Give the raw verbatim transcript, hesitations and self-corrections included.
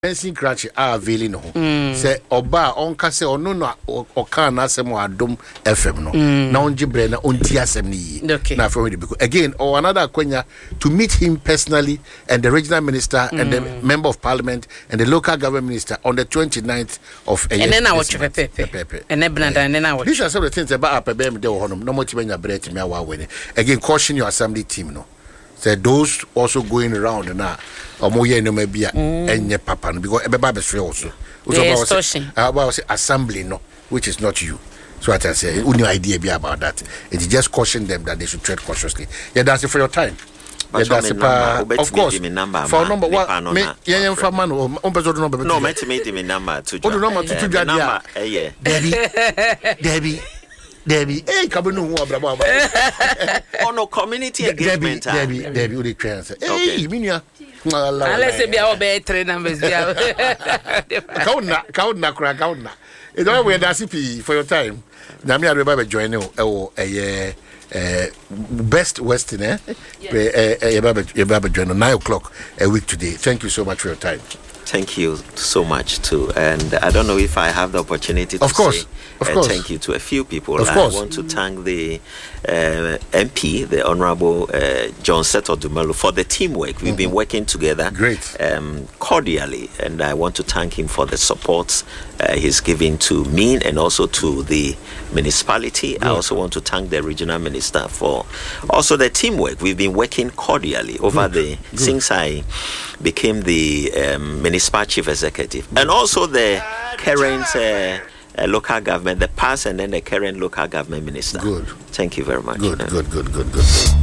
Fencing crutch are availing no. Say oba on kase ono no oka na asem adom F M no. Na onje bre na onti asem ni. Na from the because again or another kwenya to meet him personally and the regional minister mm. and the member of parliament and the local government minister on the twenty-ninth of a year. And then I watch pepe. And then and then I watch. These are some of the things about apebem de honum. No motivate bre to me awa wene. Again caution your assembly team no. Say those also going around now. Omoye no maybe enye papa because everybody is also. About assembly no, which is not you. So what I say, no idea be about that. It just caution them that they should tread cautiously. Yeah, that's it for your time. Yeah, that's pa, of course. For number one, me yeah for man o person number. No, me me me number two. Oh, number two to number. Yeah. Debbie, Debbie. Debbie, hey, come no more about oh no, community engagement. Debbie, Debbie, Debbie, Debbie, hey, Minia. Unless it be our bed three numbers. Kauna, Kauna, Kra, Kauna. It's all we are for your time. Namia Rebaba join you, oh, a best Western, eh? Rebaba join nine o'clock a week today. Thank you so much for your time. Thank you so much too, and I don't know if I have the opportunity to of course, say of uh, course. thank you to a few people. Of I course. want to thank the uh, M P, the Honourable uh, John Seto Dumelo, for the teamwork. We've mm-hmm. been working together Great. Um, cordially, and I want to thank him for the support uh, he's giving to me and also to the municipality. Good. I also want to thank the regional minister for also the teamwork. We've been working cordially over Good. the Good. since I became the um, municipal chief executive, and also the current uh, uh, local government, the past and then the current local government minister. Good. Thank you very much. Good, good, good, good, good.